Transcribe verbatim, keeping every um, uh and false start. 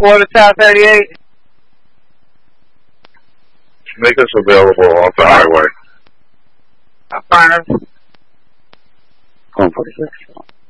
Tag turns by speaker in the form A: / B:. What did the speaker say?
A: quarter South thirty-eight.
B: Make us available off the highway.
A: Affirmative.
C: one forty-six.